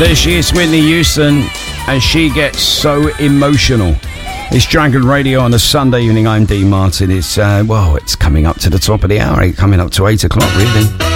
There she is, Whitney Houston, and she gets so emotional. It's Dragon Radio on a Sunday evening. I'm Dean Martin. It's coming up to the top of the hour, coming up to 8 o'clock, really.